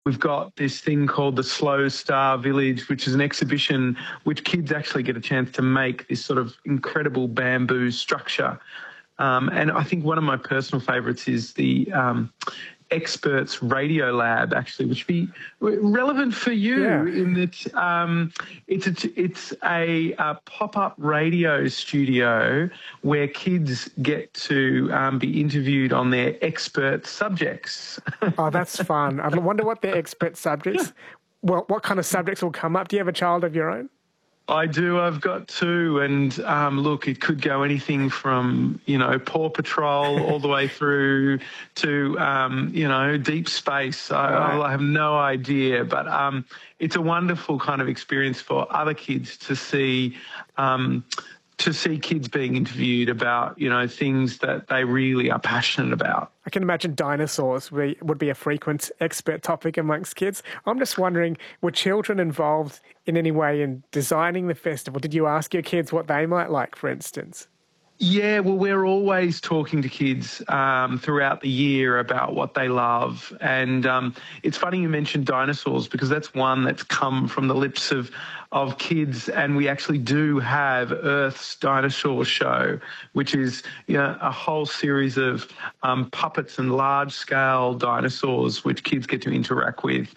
We've got this thing called the Slow Star Village, which is an exhibition which kids actually get a chance to make this sort of incredible bamboo structure. And I think one of my personal favourites is the Experts Radio Lab, actually, which would be relevant for you in that it's a pop-up radio studio where kids get to be interviewed on their expert subjects. Oh, that's fun. I wonder what their expert subjects, well, what kind of subjects will come up. Do you have a child of your own? I do. I've got two, and look, it could go anything from, Paw Patrol all the way through to, deep space. I have no idea, but it's a wonderful kind of experience for other kids to see kids being interviewed about, things that they really are passionate about. I can imagine dinosaurs would be a frequent expert topic amongst kids. I'm just wondering, were children involved in any way in designing the festival? Did you ask your kids what they might like, for instance? Yeah, well, we're always talking to kids throughout the year about what they love. And it's funny you mentioned dinosaurs, because that's one that's come from the lips of kids. And we actually do have Earth's Dinosaur Show, which is a whole series of puppets and large-scale dinosaurs which kids get to interact with.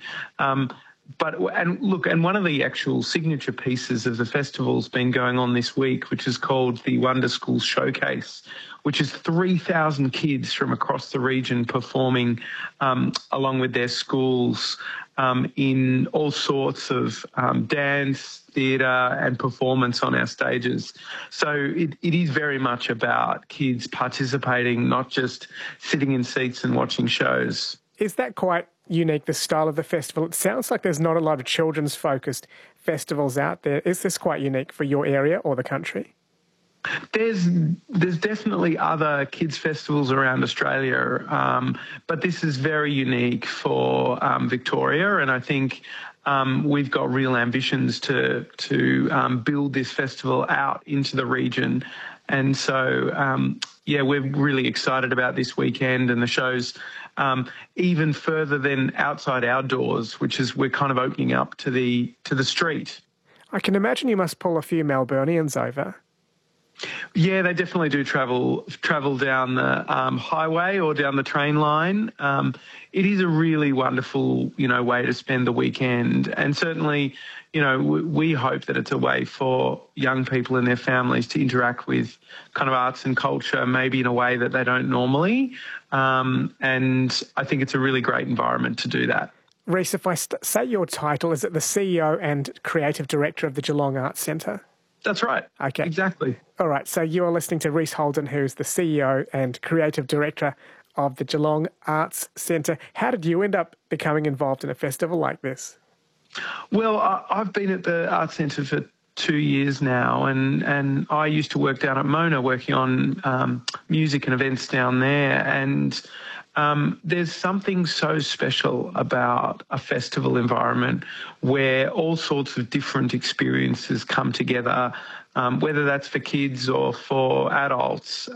And one of the actual signature pieces of the festival's been going on this week, which is called the Wonder School Showcase, which is 3,000 kids from across the region performing along with their schools in all sorts of dance, theatre and performance on our stages. So it is very much about kids participating, not just sitting in seats and watching shows. Is that quite unique, the style of the festival? It sounds like there's not a lot of children's-focused festivals out there. Is this quite unique for your area or the country? There's definitely other kids' festivals around Australia, but this is very unique for Victoria, and I think we've got real ambitions to build this festival out into the region. And so, we're really excited about this weekend and the shows even further than outside our doors, which is we're kind of opening up to the street. I can imagine you must pull a few Melburnians over. Yeah, they definitely do travel down the highway or down the train line. It is a really wonderful, way to spend the weekend. And certainly, we hope that it's a way for young people and their families to interact with kind of arts and culture, maybe in a way that they don't normally. And I think it's a really great environment to do that. Rhys, if I say your title, is it the CEO and Creative Director of the Geelong Arts Centre? That's right. Okay. Exactly. All right. So you are listening to Rhys Holden, who's the CEO and Creative Director of the Geelong Arts Centre. How did you end up becoming involved in a festival like this? Well, I've been at the Arts Centre for 2 years now, and I used to work down at Mona working on music and events down there. And there's something so special about a festival environment where all sorts of different experiences come together, whether that's for kids or for adults.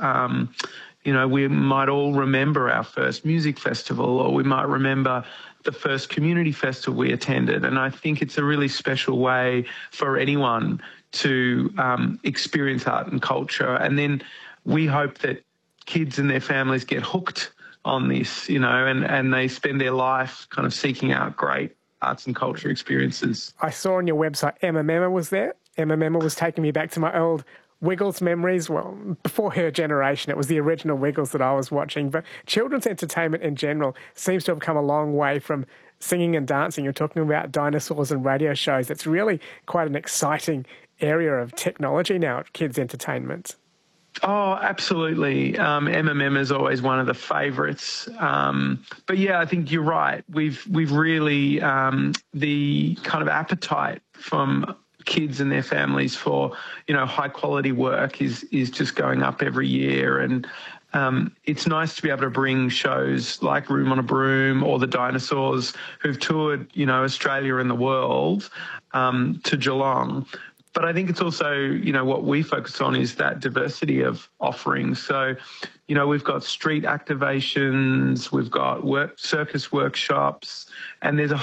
We might all remember our first music festival, or we might remember the first community festival we attended. And I think it's a really special way for anyone to experience art and culture. And then we hope that kids and their families get hooked on this, and they spend their life kind of seeking out great arts and culture experiences. I saw on your website Emma Memma was there. Emma Memma was taking me back to my old Wiggles memories. Well, before her generation, it was the original Wiggles that I was watching. But children's entertainment in general seems to have come a long way from singing and dancing. You're talking about dinosaurs and radio shows. It's really quite an exciting area of technology now at kids' entertainment. Oh, absolutely. Emma Memma is always one of the favourites. But yeah, I think you're right. We've really the kind of appetite from kids and their families for high quality work is just going up every year, and it's nice to be able to bring shows like Room on a Broom or the dinosaurs who've toured Australia and the world to Geelong. But I think it's also, what we focus on is that diversity of offerings. So, we've got street activations, we've got circus workshops, and there's a